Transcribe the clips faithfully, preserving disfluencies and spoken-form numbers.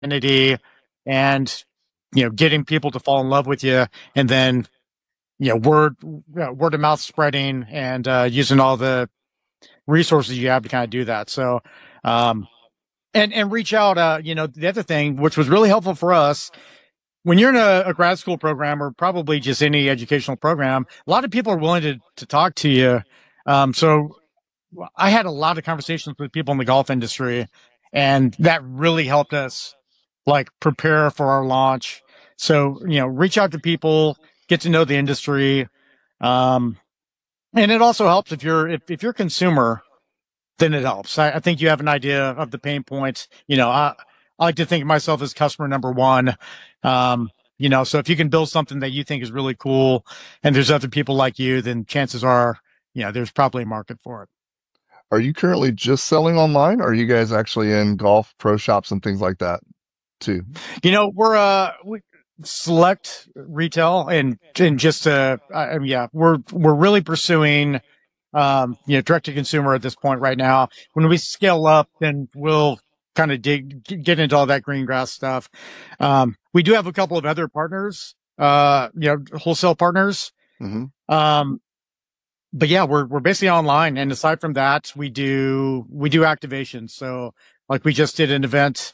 identity and, you know, getting people to fall in love with you, and then, you know, word, uh, word of mouth spreading, and, uh, using all the resources you have to kind of do that. So, um, and, and reach out, uh, you know, the other thing, which was really helpful for us, when you're in a, a grad school program, or probably just any educational program, a lot of people are willing to, to talk to you. Um, so I had a lot of conversations with people in the golf industry, and that really helped us like prepare for our launch. So, you know, reach out to people, get to know the industry. Um, and it also helps if you're, if, if you're a consumer, then it helps. I, I think you have an idea of the pain points. You know, I, I like to think of myself as customer number one. Um, you know, so if you can build something that you think is really cool and there's other people like you, then chances are, you know, there's probably a market for it. Are you currently just selling online, or are you guys actually in golf pro shops and things like that too? You know, we're, uh, we select retail, and, and just, uh, I, yeah, we're, we're really pursuing, um, you know, direct to consumer at this point right now. When we scale up, then we'll kind of dig, get into all that green grass stuff. Um, we do have a couple of other partners, uh, you know, wholesale partners. Hmm. Um, but yeah, we're, we're basically online. And aside from that, we do, we do activations. So like we just did an event,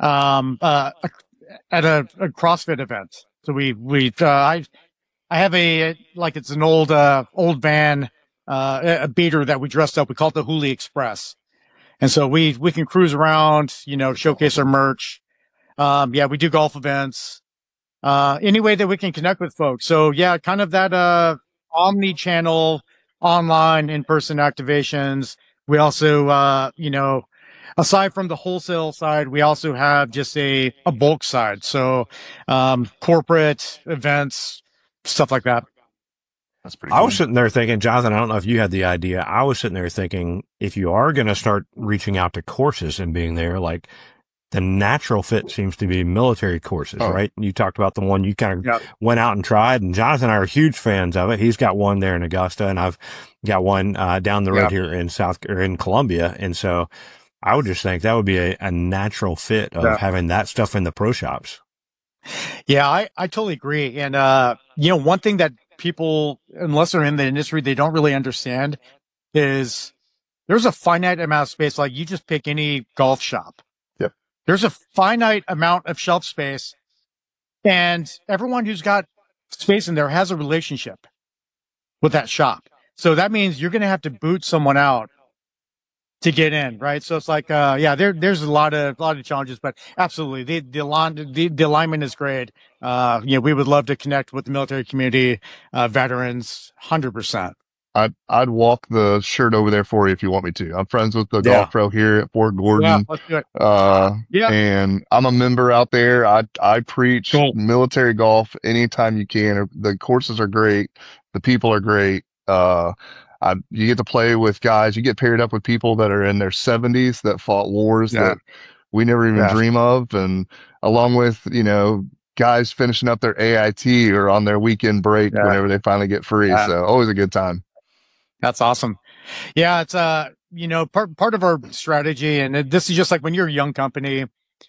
um, uh, at a, a CrossFit event. So we, we, uh, I, I have a, like it's an old, uh, old van, uh, a beater that we dressed up. We call it the Hooli Express. And so we, we can cruise around, you know, showcase our merch. Um, yeah, we do golf events, uh, any way that we can connect with folks. So yeah, kind of that, uh, omni-channel online in-person activations. We also, uh, you know, aside from the wholesale side, we also have just a, a bulk side. So, um, corporate events, stuff like that. That's pretty I cool. was sitting there thinking, Jonathan, I don't know if you had the idea. I was sitting there thinking, if you are going to start reaching out to courses and being there, like the natural fit seems to be military courses, Oh. right? You talked about the one you kind of Yep. went out and tried, and Jonathan and I are huge fans of it. He's got one there in Augusta, and I've got one uh, down the road Yep. here in South or in Columbia. And so I would just think that would be a, a natural fit of Yeah. having that stuff in the pro shops. Yeah, I, I totally agree. And, uh, you know, one thing that people, unless they're in the industry, they don't really understand is there's a finite amount of space. Like you just pick any golf shop. Yep. There's a finite amount of shelf space, and everyone who's got space in there has a relationship with that shop. So that means you're going to have to boot someone out to get in, right? So it's like, uh, yeah, there, there's a lot of, a lot of challenges, but absolutely, the, the, align, the, the alignment is great. Uh, you know, we would love to connect with the military community, uh, veterans, one hundred percent. I'd I'd walk the shirt over there for you if you want me to. I'm friends with the Yeah. golf pro here at Fort Yeah, Gordon. let's do it. Uh, Yeah. and I'm a member out there. I I preach Cool. military golf anytime you can. The courses are great. The people are great. Uh, I, you get to play with guys. You get paired up with people that are in their seventies that fought wars Yeah. that we never even Yeah. dream of, and along with, you know, guys finishing up their A I T or on their weekend break Yeah. whenever they finally get free. Yeah. So always a good time. That's awesome. Yeah, it's uh, you know, part part of our strategy, and it- this is just like when you're a young company,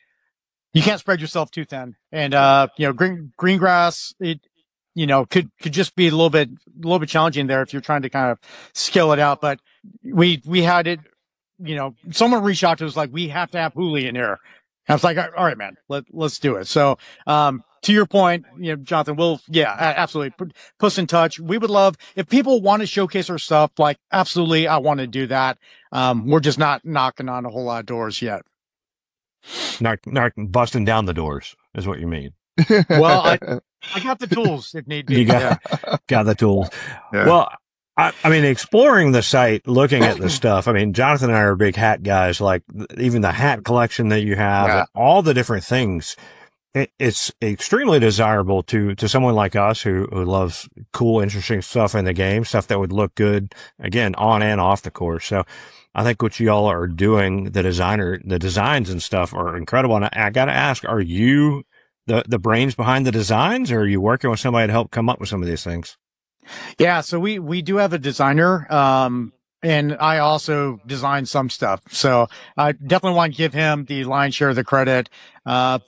you can't spread yourself too thin. And uh, you know, green green grass, it you know, could could just be a little bit a little bit challenging there if you're trying to kind of scale it out. But we we had it, you know, someone reached out to us like, we have to have Hooli in here. And I was like, all right, man, let let's do it. So um, to your point, you know, Jonathan, we'll yeah, a- absolutely put, put us in touch. We would love if people want to showcase our stuff. Like, absolutely, I want to do that. Um, we're just not knocking on a whole lot of doors yet. Not, not busting down the doors is what you mean. Well, I I got the tools if need be. You got, Yeah. got the tools. Yeah. Well, I, I mean, exploring the site, looking at the stuff. I mean, Jonathan and I are big hat guys, like even the hat collection that you have, Yeah. and all the different things. It, it's extremely desirable to, to someone like us who, who loves cool, interesting stuff in the game, stuff that would look good, again, on and off the course. So I think what y'all are doing, the designer, the designs and stuff are incredible. And I, I got to ask, are you the, the brains behind the designs, or are you working with somebody to help come up with some of these things? Yeah, so we we do have a designer. Um, and I also designed some stuff. So I definitely want to give him the lion's share of the credit. Uh,